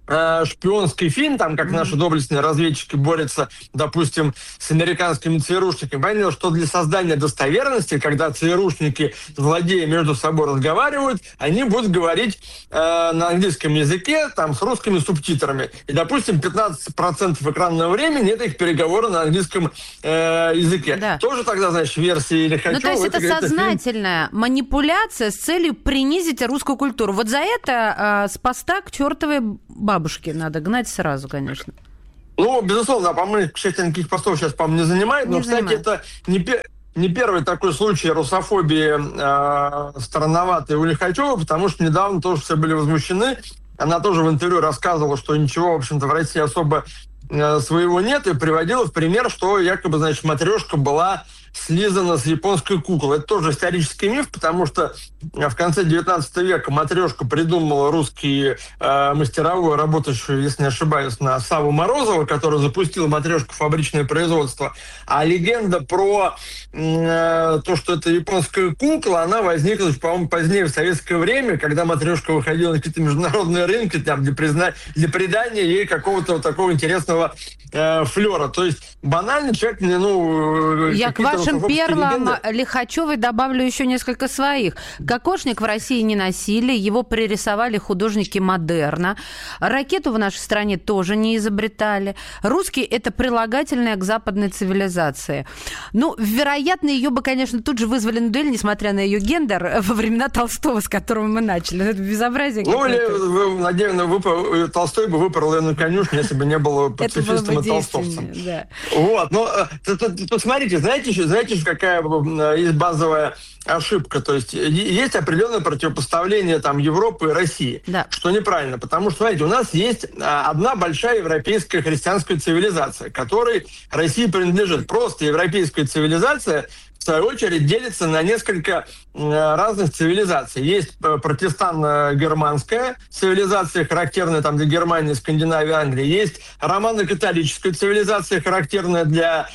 шпионский фильм, там, как наши доблестные разведчики борются, допустим, с американскими ЦРУшниками, понял, что для создания достоверности, когда ЦРУшники, злодеи, между собой разговаривают, они будут говорить э, на английском языке, там, с русскими субтитрами. И, допустим, пятнадцать процентов экранного времени — это их переговоры на английском э, языке. Да. Тоже тогда, значит, версии Лихачёва... Ну, то есть это, это сознательная фильм... манипуляция с целью принизить русскую культуру. Вот за это э, с поста к чертовой бабушке надо гнать сразу, конечно. Ну, безусловно, по-моему, к счастью, никаких постов сейчас, по-моему, не занимает. Но, не кстати, занимает. Это не, пер... не первый такой случай русофобии э, странноватой у Лихачёва, потому что недавно тоже все были возмущены. Она тоже в интервью рассказывала, что ничего, в общем-то, в России особо э, своего нет, и приводила в пример, что якобы, значит, матрешка была слизана с японской куклы. Это тоже исторический миф, потому что в конце девятнадцатого века матрешку придумала русский э, мастеровой, работающий, если не ошибаюсь, на Савву Морозова, который запустил матрешку фабричное производство. А легенда про э, то, что это японская кукла, она возникла, по-моему, позднее в советское время, когда матрешка выходила на какие-то международные рынки там, для, призна... для придания ей какого-то вот такого интересного э, флера. То есть банально человек, ну... Я к вашим перлам Лихачёвой добавлю еще несколько своих. Кокошник в России не носили, его пририсовали художники модерна. Ракету в нашей стране тоже не изобретали. Русские – это прилагательное к западной цивилизации. Ну, вероятно, ее бы, конечно, тут же вызвали на дуэль, несмотря на ее гендер, во времена Толстого, с которого мы начали. Это безобразие. Ну, или, надеюсь, выпор... Толстой бы выпорол ее на конюшню, если бы не было пацифистом и толстовцем. Да. Вот. Но тут смотрите, знаете, еще, знаете, какая есть базовая ошибка. То есть есть определенное противопоставление там Европы и России, да. Что неправильно. Потому что, знаете, у нас есть одна большая европейская христианская цивилизация, которой России принадлежит. Просто европейская цивилизация, в свою очередь, делится на несколько разных цивилизаций. Есть протестантно-германская цивилизация, характерная там для Германии, Скандинавии, Англии. Есть романо-католическая цивилизация, характерная для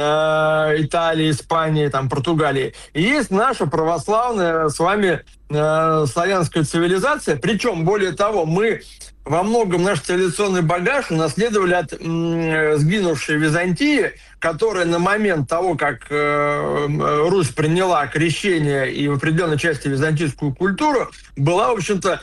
Италии, Испании, там, Португалии. И есть наша православная с вами э, славянская цивилизация. Причем, более того, мы во многом наш цивилизационный багаж унаследовали от м, сгинувшей Византии, которая на момент того, как э, Русь приняла крещение и в определенной части византийскую культуру, была, в общем-то,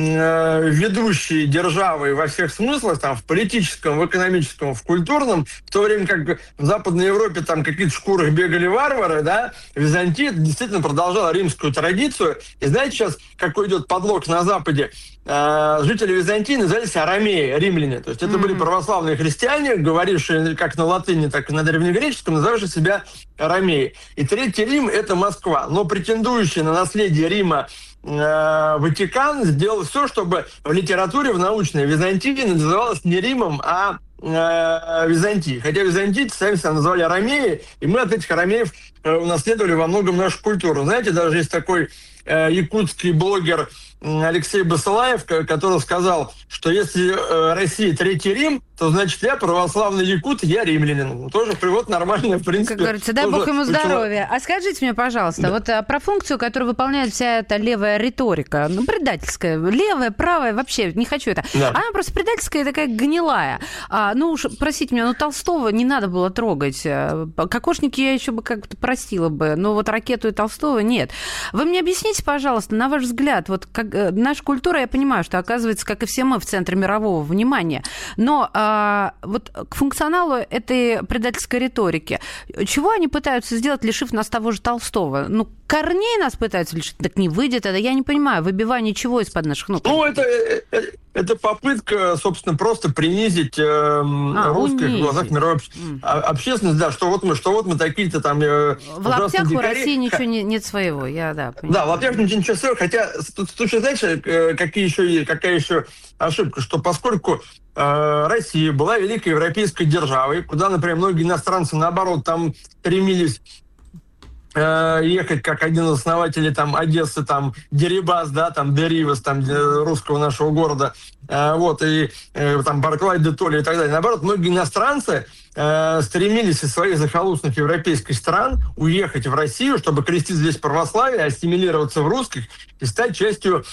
э, ведущей державой во всех смыслах, там, в политическом, в экономическом, в культурном, в то время как в Западной Европе там какие-то шкурах бегали варвары, да, Византия действительно продолжала римскую традицию. И знаете сейчас, какой идет подлог на Западе? Э, жители Византии назывались арамеи, римляне. То есть это mm-hmm. были православные христиане, говорившие как на латыни, так и на древнегреческом, называвшие себя арамеи. И Третий Рим – это Москва. Но претендующий на наследие Рима э, Ватикан сделал все, чтобы в литературе, в научной Византии называлась не Римом, а э, Византией. Хотя византийцы сами себя называли арамеи, и мы от этих арамеев э, унаследовали во многом нашу культуру. Знаете, даже есть такой э, якутский блогер Алексей Басылаев, который сказал, что если э, Россия Третий Рим, то, значит, я православный якут, я римлянин. Тоже привод нормальный, в принципе. Как говорится, дай бог ему здоровья. А скажите мне, пожалуйста, да. вот а, про функцию, которую выполняет вся эта левая риторика, ну, предательская, левая, правая, вообще, не хочу это. Да. Она просто предательская, такая гнилая. А, ну уж, простите меня, ну, Толстого не надо было трогать. Кокошники я еще бы как-то простила бы, но вот ракету и Толстого нет. Вы мне объясните, пожалуйста, на ваш взгляд, вот как наша культура, я понимаю, что оказывается, как и все мы, в центре мирового внимания, но а, вот к функционалу этой предательской риторики, чего они пытаются сделать, лишив нас того же Толстого? Ну, корней нас пытаются лишить, так не выйдет это, я не понимаю, выбивание чего из-под наших ног? Ну, это, это попытка, собственно, просто принизить э, а, русских унизить. В глазах мировой mm. общественности, да, что вот мы, что вот мы такие-то там... Э, в лаптях дикари. У России ничего не, нет своего, я, да, понимаю. Да, в лаптях ничего своего, хотя, слушай, знаете, какие еще, какая еще ошибка, что поскольку э, Россия была великой европейской державой, куда, например, многие иностранцы, наоборот, там стремились ехать как один из основателей там Одессы, там Дерибас, да, там Деривас, там русского нашего города, вот, и там Барклай де Толли и так далее. Наоборот, многие иностранцы стремились из своих захолустных европейских стран уехать в Россию, чтобы крестить здесь православие, ассимилироваться в русских и стать частью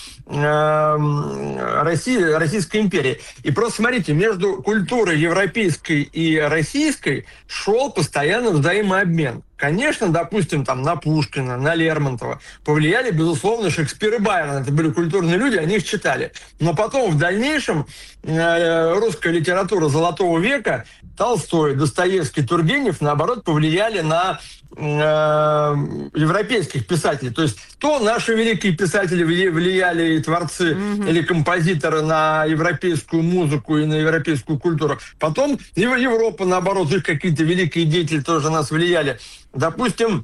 э, России, Российской империи. И просто смотрите, между культурой европейской и российской шел постоянно взаимообмен. Конечно, допустим, там на Пушкина, на Лермонтова повлияли, безусловно, Шекспир и Байрон. Это были культурные люди, они их читали. Но потом, в дальнейшем, э, русская литература Золотого века, Толстой, Достоевский, Тургенев, наоборот, повлияли на э, европейских писателей. То есть то наши великие писатели влияли, и творцы, mm-hmm. или композиторы на европейскую музыку и на европейскую культуру. Потом Европа, наоборот, их какие-то великие деятели тоже нас влияли. Допустим,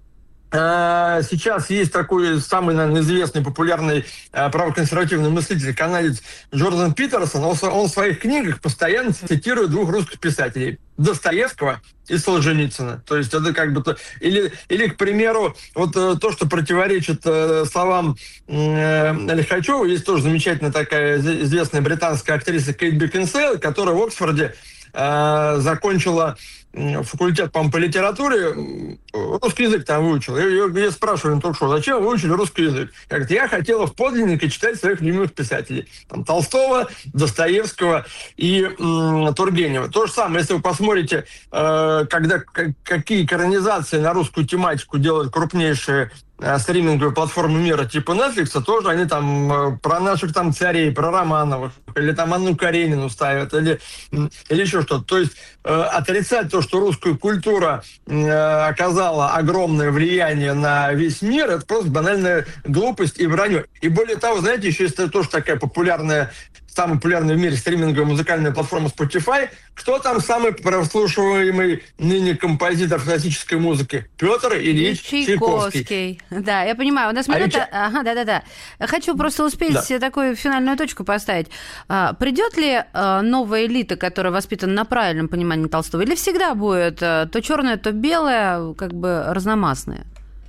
сейчас есть такой самый, наверное, известный, популярный правоконсервативный мыслитель, канадец Джордан Питерсон. Он, он в своих книгах постоянно цитирует двух русских писателей: Достоевского и Солженицына. То есть это как бы... То, или, или, к примеру, вот то, что противоречит словам Лихачева, есть тоже замечательная такая известная британская актриса Кейт Бекинсейл, которая в Оксфорде э, закончила факультет, по-моему, по литературе, русский язык там выучил. Я, я, я спрашиваю на ток-шоу, зачем вы выучили русский язык? Я говорю, я хотела в подлиннике читать своих любимых писателей. Там Толстого, Достоевского и м, Тургенева. То же самое, если вы посмотрите, э, когда к- какие экранизации на русскую тематику делают крупнейшие э, стриминговые платформы мира типа Netflix, тоже они там э, про наших там царей, про Романовых, или там Анну Каренину ставят, или, или еще что-то. То есть э, отрицать то, что русская культура э, оказала огромное влияние на весь мир, это просто банальная глупость и вранье. И более того, знаете, еще есть тоже такая популярная, самая популярная в мире стриминговая музыкальная платформа Spotify. Кто там самый прослушиваемый ныне композитор классической музыки? Петр Ильич Чайковский. Чайковский. Да, я понимаю. У нас А минута... ведь- Ага, да-да-да. Хочу просто успеть Да. такую финальную точку поставить. А, придет ли а, новая элита, которая воспитана на правильном понимании Толстого, или всегда будет а, то черное, то белое, как бы разномастное?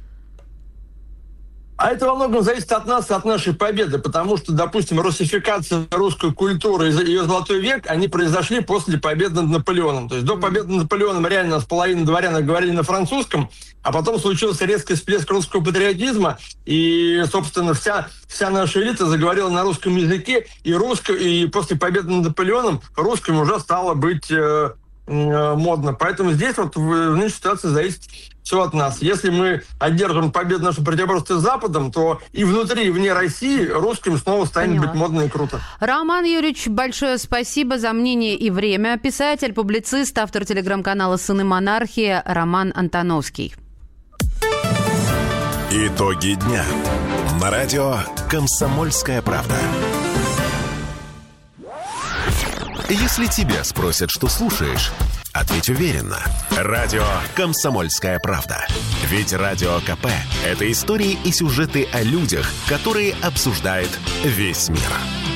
А это во многом зависит от нас, от нашей победы, потому что, допустим, русификация русской культуры и ее золотой век, они произошли после победы над Наполеоном. То есть до победы над Наполеоном реально с половиной дворян говорили на французском, а потом случился резкий всплеск русского патриотизма, и, собственно, вся, вся наша элита заговорила на русском языке, и, русско, и после победы над Наполеоном русским уже стало быть э, э, модно. Поэтому здесь вот в, в нынешней ситуации зависит все от нас. Если мы одержим победу в нашем противоборстве с Западом, то и внутри, и вне России русским снова станет Поняла. быть модно и круто. Роман Юрьевич, большое спасибо за мнение и время. Писатель, публицист, автор телеграм-канала «Сыны монархии» Роман Антоновский. Итоги дня. На радио «Комсомольская правда». Если тебя спросят, что слушаешь, ответь уверенно. Радио «Комсомольская правда». Ведь Радио КП – это истории и сюжеты о людях, которые обсуждает весь мир.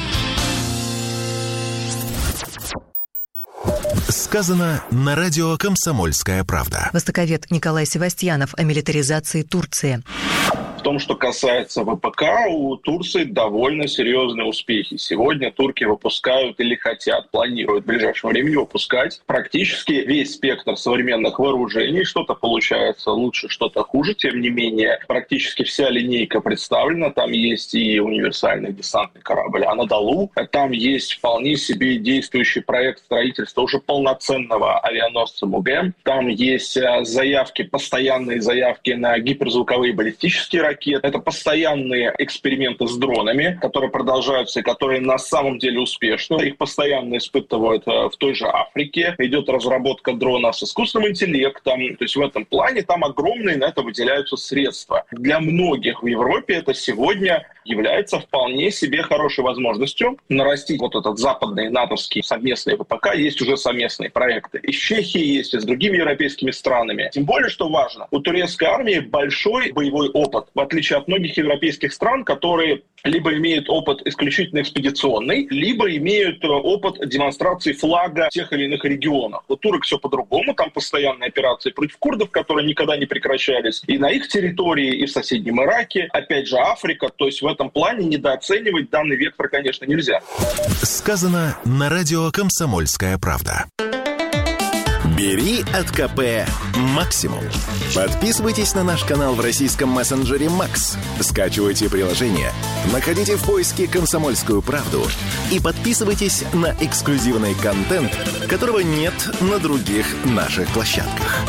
Сказано на радио «Комсомольская правда». Востоковед Николай Севастьянов о милитаризации Турции. В том, что касается ВПК, у Турции довольно серьезные успехи. Сегодня турки выпускают или хотят, планируют в ближайшем времени выпускать практически весь спектр современных вооружений. Что-то получается лучше, что-то хуже. Тем не менее, практически вся линейка представлена. Там есть и универсальный десантный корабль «Анадолу». Там есть вполне себе действующий проект строительства уже полноценного авианосца «Мугем». Там есть заявки, постоянные заявки на гиперзвуковые баллистические ракеты. Это постоянные эксперименты с дронами, которые продолжаются и которые на самом деле успешны. Их постоянно испытывают в той же Африке. Идет разработка дронов с искусственным интеллектом. То есть в этом плане там огромные на это выделяются средства. Для многих в Европе это сегодня является вполне себе хорошей возможностью нарастить вот этот западный натовский совместный ВПК. Есть уже совместные проекты. И с Чехией есть, и с другими европейскими странами. Тем более, что важно, у турецкой армии большой боевой опыт, в отличие от многих европейских стран, которые либо имеют опыт исключительно экспедиционный, либо имеют опыт демонстрации флага в тех или иных регионах. У турок все по-другому, там постоянные операции против курдов, которые никогда не прекращались, и на их территории, и в соседнем Ираке, опять же Африка, то есть в этом плане недооценивать данный вектор, конечно, нельзя. Сказано на радио «Комсомольская правда». Бери от КП максимум. Подписывайтесь на наш канал в российском мессенджере Макс. Скачивайте приложение, находите в поиске «Комсомольскую правду» и подписывайтесь на эксклюзивный контент, которого нет на других наших площадках.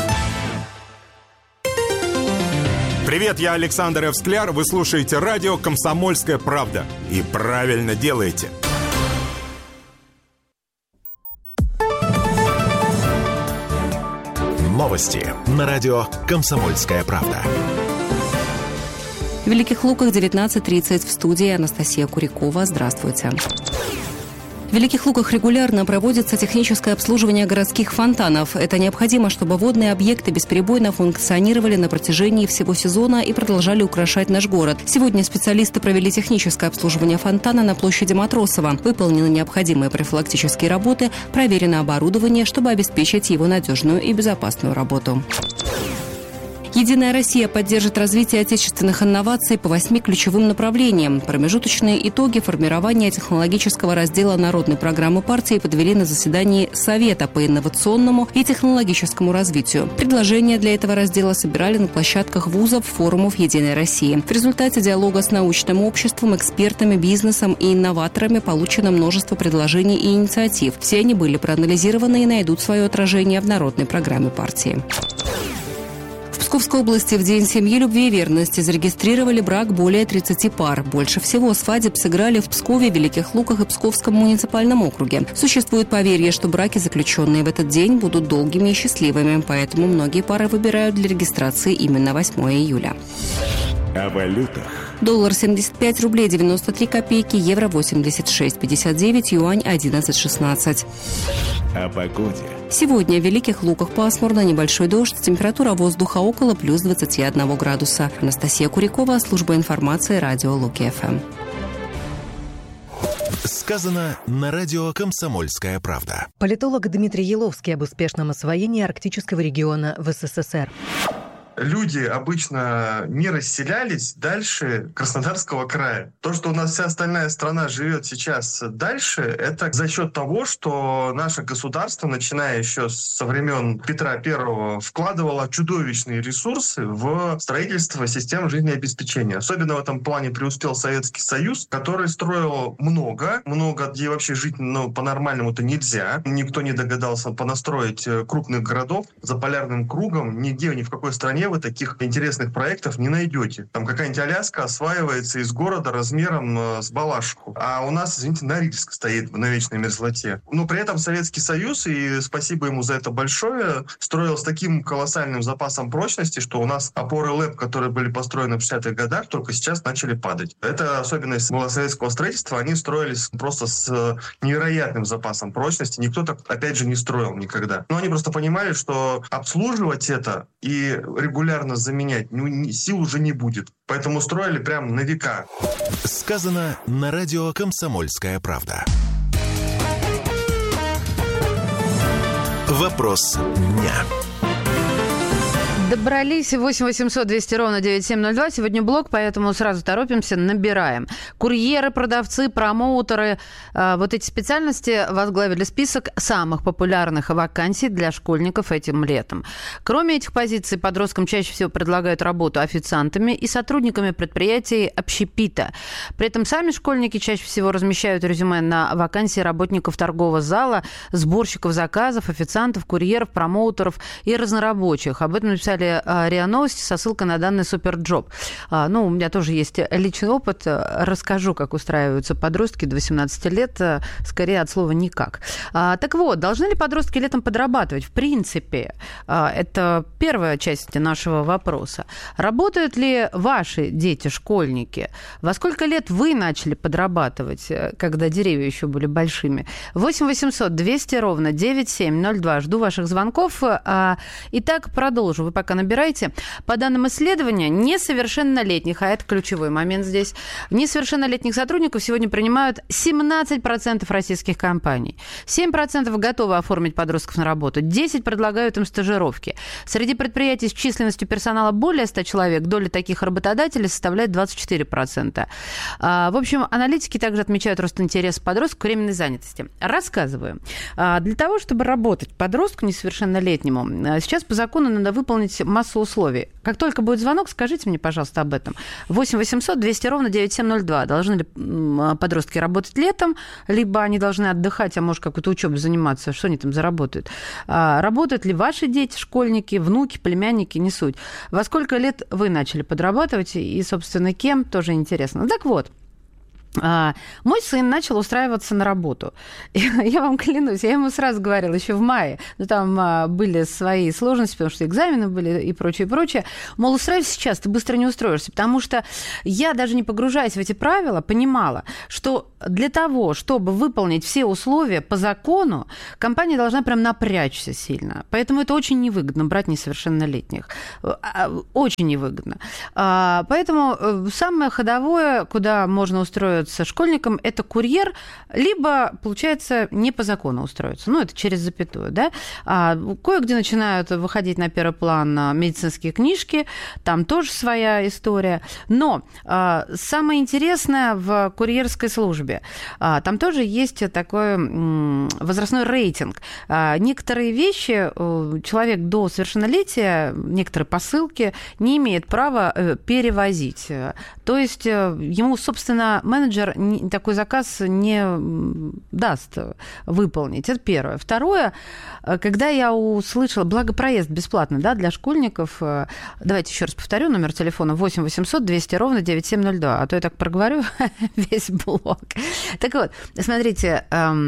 Привет, я Александр Эвскляр. Вы слушаете радио «Комсомольская правда». И правильно делаете. Новости на радио «Комсомольская правда». В Великих Луках девятнадцать тридцать. В студии Анастасия Курякова. Здравствуйте. В Великих Луках регулярно проводится техническое обслуживание городских фонтанов. Это необходимо, чтобы водные объекты бесперебойно функционировали на протяжении всего сезона и продолжали украшать наш город. Сегодня специалисты провели техническое обслуживание фонтана на площади Матросова. Выполнены необходимые профилактические работы, проверено оборудование, чтобы обеспечить его надежную и безопасную работу. «Единая Россия» поддержит развитие отечественных инноваций по восьми ключевым направлениям. Промежуточные итоги формирования технологического раздела народной программы партии подвели на заседании Совета по инновационному и технологическому развитию. Предложения для этого раздела собирали на площадках вузов, форумов «Единой России». В результате диалога с научным обществом, экспертами, бизнесом и инноваторами получено множество предложений и инициатив. Все они были проанализированы и найдут свое отражение в народной программе партии. В Псковской области в День семьи, любви и верности зарегистрировали брак более тридцати пар. Больше всего свадеб сыграли в Пскове, Великих Луках и Псковском муниципальном округе. Существует поверье, что браки, заключенные в этот день, будут долгими и счастливыми, поэтому многие пары выбирают для регистрации именно восьмое июля. О валютах. Доллар семьдесят пять рублей девяносто три копейки, евро восемьдесят шесть пятьдесят девять, юань одиннадцать шестнадцать. О погоде. Сегодня в Великих Луках пасмурно, небольшой дождь, температура воздуха около плюс двадцати одного градуса. Анастасия Курякова, служба информации, радио Луки-ФМ. Сказано на радио «Комсомольская правда». Политолог Дмитрий Еловский об успешном освоении арктического региона в СССР. Люди обычно не расселялись дальше Краснодарского края. То, что у нас вся остальная страна живет сейчас дальше, это за счет того, что наше государство, начиная еще со времен Петра Первого, вкладывало чудовищные ресурсы в строительство систем жизнеобеспечения. Особенно в этом плане преуспел Советский Союз, который строил много, много, где вообще жить ну, по-нормальному-то нельзя. Никто не догадался понастроить крупных городов за полярным кругом. Нигде, ни в какой стране вы таких интересных проектов не найдете. Там какая-нибудь Аляска осваивается из города размером э, с Балашиху. А у нас, извините, Норильск стоит на вечной мерзлоте. Но при этом Советский Союз, и спасибо ему за это большое, строил с таким колоссальным запасом прочности, что у нас опоры ЛЭП, которые были построены в шестидесятых годах, только сейчас начали падать. Это особенность была советского строительства. Они строились просто с невероятным запасом прочности. Никто так, опять же, не строил никогда. Но они просто понимали, что обслуживать это и регулировать регулярно заменять, ну, сил уже не будет. Поэтому строили прям на века. Сказано на радио «Комсомольская правда». Вопрос дня. Добрались. восемь восемьсот двести ровно девяносто семь ноль два. Сегодня блок, поэтому сразу торопимся, набираем. Курьеры, продавцы, промоутеры. Э, вот эти специальности возглавили список самых популярных вакансий для школьников этим летом. Кроме этих позиций, подросткам чаще всего предлагают работу официантами и сотрудниками предприятий общепита. При этом сами школьники чаще всего размещают резюме на вакансии работников торгового зала, сборщиков заказов, официантов, курьеров, промоутеров и разнорабочих. Об этом написали портале РИА Новости со ссылкой на данный Суперджоп. Ну, у меня тоже есть личный опыт. Расскажу, как устраиваются подростки до восемнадцати лет, скорее от слова «никак». Так вот, должны ли подростки летом подрабатывать? В принципе, это первая часть нашего вопроса. Работают ли ваши дети, школьники? Во сколько лет вы начали подрабатывать, когда деревья еще были большими? восемь восемьсот двести ровно девяносто семь ноль два. Жду ваших звонков. Итак, продолжу. Вы пока набирайте. По данным исследования, несовершеннолетних, а это ключевой момент здесь, несовершеннолетних сотрудников сегодня принимают семнадцать процентов российских компаний. семь процентов готовы оформить подростков на работу. десять процентов предлагают им стажировки. Среди предприятий с численностью персонала более ста человек доля таких работодателей составляет двадцать четыре процента. В общем, аналитики также отмечают рост интереса подростков к временной занятости. Рассказываю. Для того, чтобы работать подростку несовершеннолетнему, сейчас по закону надо выполнить массу условий. Как только будет звонок, скажите мне, пожалуйста, об этом. восемь восемьсот двести ровно девяносто семь ноль два. Должны ли подростки работать летом, либо они должны отдыхать, а может, какую-то учебу заниматься, что они там заработают. Работают ли ваши дети, школьники, внуки, племянники, не суть. Во сколько лет вы начали подрабатывать и, собственно, кем, тоже интересно. Так вот. Мой сын начал устраиваться на работу. Я вам клянусь, я ему сразу говорила, еще в мае, но там были свои сложности, потому что экзамены были и прочее, прочее. Мол, устраивайся сейчас, ты быстро не устроишься, потому что я, даже не погружаясь в эти правила, понимала, что для того, чтобы выполнить все условия по закону, компания должна прям напрячься сильно. Поэтому это очень невыгодно брать несовершеннолетних. Очень невыгодно. Поэтому самое ходовое, куда можно устроиться школьникам, это курьер, либо, получается, не по закону устроиться. Ну, это через запятую, да. А кое-где начинают выходить на первый план медицинские книжки, там тоже своя история. Но а, самое интересное в курьерской службе, а, там тоже есть такой м, возрастной рейтинг. А, некоторые вещи человек до совершеннолетия, некоторые посылки не имеет права перевозить. То есть ему, собственно, менеджер такой заказ не даст выполнить. Это первое. Второе, когда я услышала, благо проезд бесплатный, да, для школьников, давайте еще раз повторю, номер телефона восемь восемьсот двести ровно девяносто семь ноль два, а то я так проговорю весь блок. Так вот, смотрите,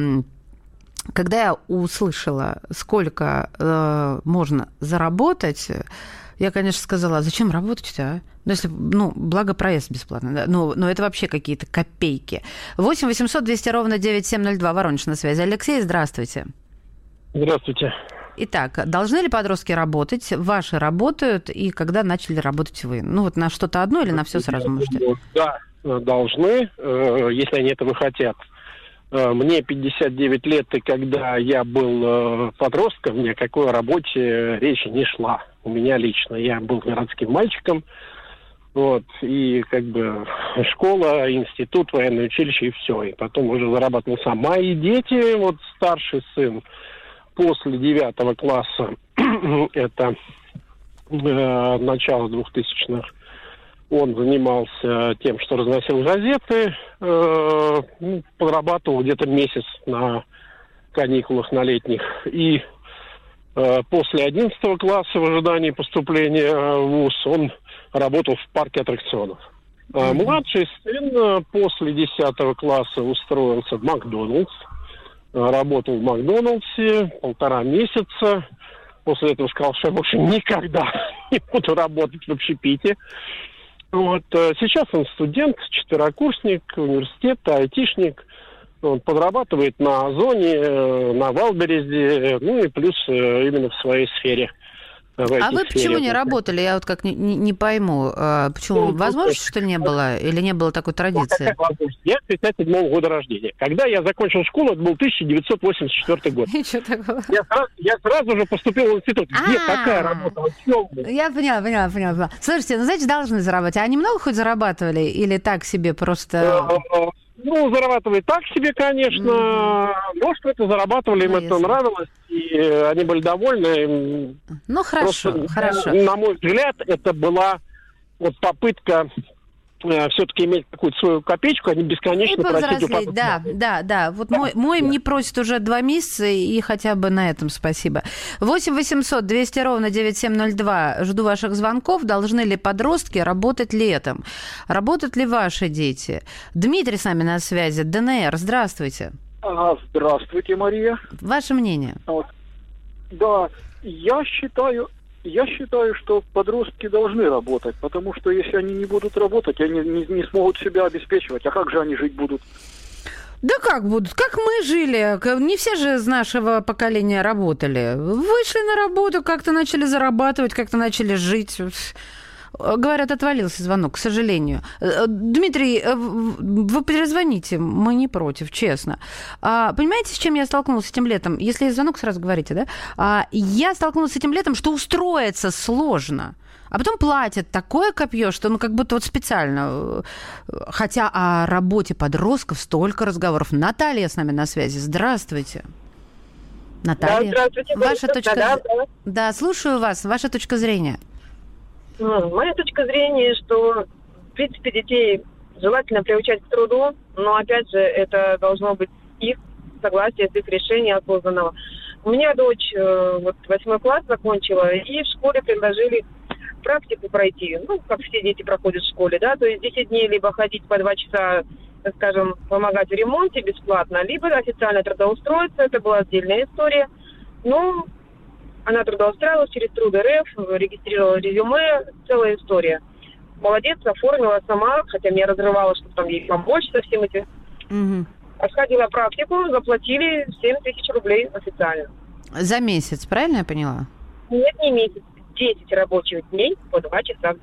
когда я услышала, сколько э, можно заработать, я, конечно, сказала, а зачем работать-то, а? Ну, если, ну, благо проезд бесплатно, да? но, но это вообще какие-то копейки. восемь восемьсот двести ровно девяносто семь ноль два, Воронеж на связи. Алексей, здравствуйте. Здравствуйте. Итак, должны ли подростки работать? Ваши работают, и когда начали работать вы? Ну, вот на что-то одно или на все сразу можете? Да, должны, если они этого хотят. Мне пятьдесят девять лет, и когда я был подростком, ни о какой работе речи не шла. У меня лично. Я был городским мальчиком. Вот, и как бы школа, институт, военное училище, и все. И потом уже зарабатывал сам. Мои дети, вот старший сын, после девятого класса, это э, начало двухтысячных, он занимался тем, что разносил газеты, э, ну, подрабатывал где-то месяц на каникулах на летних. И э, после одиннадцатого класса, в ожидании поступления в вуз, он работал в парке аттракционов. Mm-hmm. Младший сын после десятого класса устроился в Макдональдс. Работал в Макдональдсе полтора месяца. После этого сказал, что я больше никогда не буду работать в общепите. Вот. Сейчас он студент, четверокурсник университета, айтишник. Он подрабатывает на Озоне, на Валберезде, ну и плюс именно в своей сфере. А вы почему не работали? Я вот как не, не, не пойму. Почему? Ну, возможности, что ли, не было? Или не было такой традиции? Я шестьдесят седьмого года рождения. Когда я закончил школу, это был тысяча девятьсот восемьдесят четвёртый год. И что такого? Я сразу, я сразу же поступил в институт. Где А-а-а. такая работа? Я поняла, поняла, поняла. Слушайте, ну, значит, должны зарабатывать. А они много хоть зарабатывали? Или так себе просто... Ну, зарабатывали так себе, конечно. Mm-hmm. Но что-то зарабатывали, им ну, это нравилось, и они были довольны. Ну, хорошо, Просто, хорошо. На мой взгляд, это была вот попытка все-таки иметь какую-то свою копеечку, а не бесконечно просить у папы. Да, да, да. Вот мой, мой не просит уже два месяца, и хотя бы на этом спасибо. восемь восемьсот двести ровно девять семь ноль два. Жду ваших звонков. Должны ли подростки работать летом? Работают ли ваши дети? Дмитрий с нами на связи. ДНР, здравствуйте. А, здравствуйте, Мария. Ваше мнение? Вот. Да, я считаю... Я считаю, что подростки должны работать, потому что если они не будут работать, они не, не смогут себя обеспечивать. А как же они жить будут? Да как будут? Как мы жили? Не все же из нашего поколения работали. Вышли на работу, как-то начали зарабатывать, как-то начали жить. Говорят, отвалился звонок, к сожалению. Дмитрий, вы перезвоните, мы не против, честно. А, понимаете, с чем я столкнулась этим летом? Если есть звонок, сразу говорите, да? А, я столкнулась с этим летом, что устроиться сложно. А потом платят такое копье, что ну как будто вот специально. Хотя о работе подростков столько разговоров. Наталья с нами на связи. Здравствуйте. Наталья. Да, здравствуйте. Ваша точка... Да, да. да, слушаю вас. Ваша точка зрения. Моя точка зрения, что, в принципе, детей желательно приучать к труду, но, опять же, это должно быть их согласие, их решение осознанного. У меня дочь вот восьмой класс закончила, и в школе предложили практику пройти, ну, как все дети проходят в школе, да, то есть десять дней либо ходить по два часа, так скажем, помогать в ремонте бесплатно, либо официально трудоустроиться, это была отдельная история, но... Она трудоустраивалась через Труд РФ, регистрировала резюме, целая история. Молодец, оформила сама, хотя меня разрывало, чтобы там ей помочь со всем этим. Угу. Сходила в практику, заплатили семь тысяч рублей официально. За месяц, правильно я поняла? Нет, не месяц, десять рабочих дней по два часа.